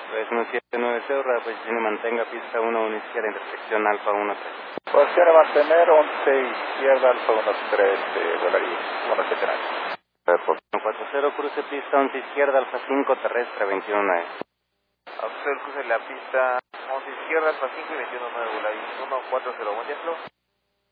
3990, reposición y mantenga pista 1 izquierda, intersección Alfa 13. Posición a mantener 11 izquierda, Alfa 13, volaría, 179. 140, cruce pista 11 izquierda, Alfa 5, terrestre 219. Observe el cruce de la pista 11 izquierda, Alfa 5 y 219, volaría, 140, buen día,